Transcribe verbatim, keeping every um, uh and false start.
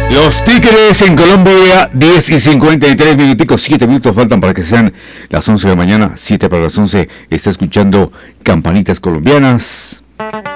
Los Tigres en Colombia, diez y cincuenta y tres minuticos, siete minutos faltan para que sean las once de la mañana, siete para las once. Está escuchando Campanitas Colombianas.